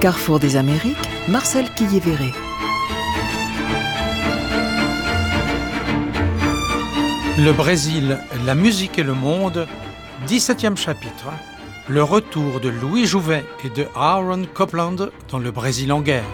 Carrefour des Amériques, Marcel Quillier-Verret. Le Brésil, la musique et le monde, 17e chapitre. Le retour de Louis Jouvet et de Aaron Copland dans le Brésil en guerre.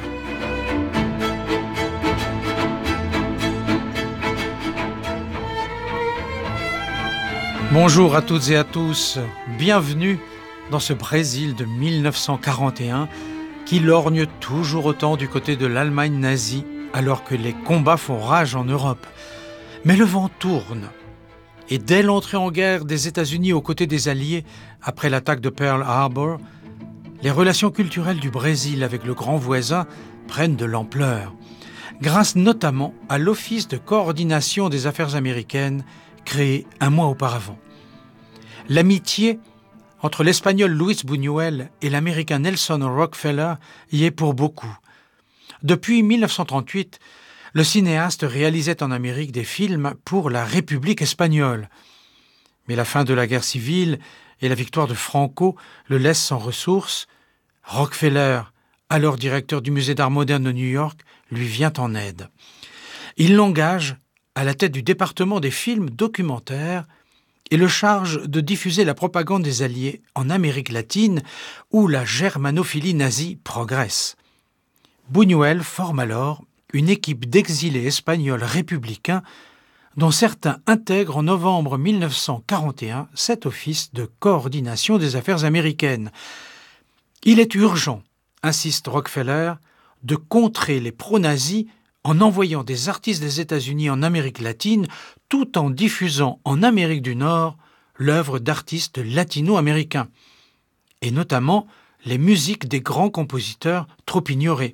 Bonjour à toutes et à tous, bienvenue dans ce Brésil de 1941 qui lorgne toujours autant du côté de l'Allemagne nazie alors que les combats font rage en Europe. Mais le vent tourne. Et dès l'entrée en guerre des États-Unis aux côtés des Alliés, après l'attaque de Pearl Harbor, les relations culturelles du Brésil avec le grand voisin prennent de l'ampleur, grâce notamment à l'Office de coordination des affaires américaines créé un mois auparavant. L'amitié entre l'Espagnol Luis Buñuel et l'Américain Nelson Rockefeller y est pour beaucoup. Depuis 1938, le cinéaste réalisait en Amérique des films pour la République espagnole. Mais la fin de la guerre civile et la victoire de Franco le laissent sans ressources. Rockefeller, alors directeur du Musée d'art moderne de New York, lui vient en aide. Il l'engage à la tête du département des films documentaires et le charge de diffuser la propagande des Alliés en Amérique latine où la germanophilie nazie progresse. Buñuel forme alors une équipe d'exilés espagnols républicains dont certains intègrent en novembre 1941 cet office de coordination des affaires américaines. Il est urgent, insiste Rockefeller, de contrer les pro-nazis en envoyant des artistes des États-Unis en Amérique latine tout en diffusant en Amérique du Nord l'œuvre d'artistes latino-américains, et notamment les musiques des grands compositeurs trop ignorés.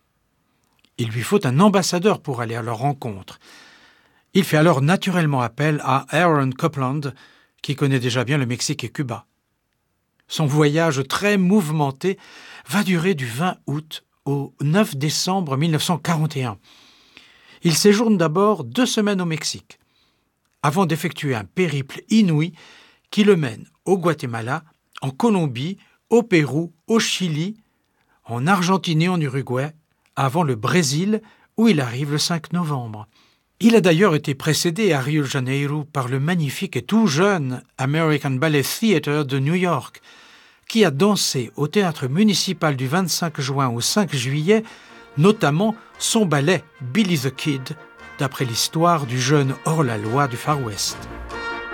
Il lui faut un ambassadeur pour aller à leur rencontre. Il fait alors naturellement appel à Aaron Copland, qui connaît déjà bien le Mexique et Cuba. Son voyage très mouvementé va durer du 20 août au 9 décembre 1941. Il séjourne d'abord 2 semaines au Mexique, avant d'effectuer un périple inouï qui le mène au Guatemala, en Colombie, au Pérou, au Chili, en Argentine et en Uruguay, avant le Brésil, où il arrive le 5 novembre. Il a d'ailleurs été précédé à Rio de Janeiro par le magnifique et tout jeune American Ballet Theatre de New York, qui a dansé au théâtre municipal du 25 juin au 5 juillet, notamment son ballet Billy the Kid, d'après l'histoire du jeune hors-la-loi du Far West.